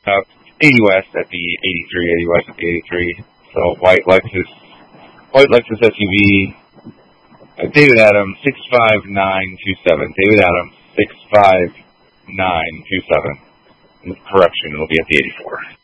80 West at the 83, 80 West at the 83. So white Lexus SUV. David Adams 65927. David Adams 65927. Correction, it'll be at the 84.